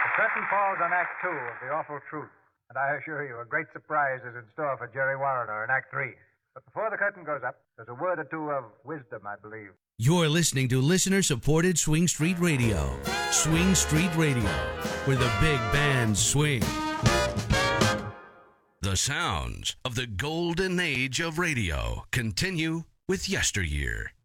Curtain falls on Act 2 of The Awful Truth, and I assure you a great surprise is in store for Jerry Warrener in Act 3. But before the curtain goes up, there's a word or two of wisdom, I believe. You're listening to listener-supported Swing Street Radio. Swing Street Radio, where the big bands swing. The sounds of the golden age of radio continue with yesteryear.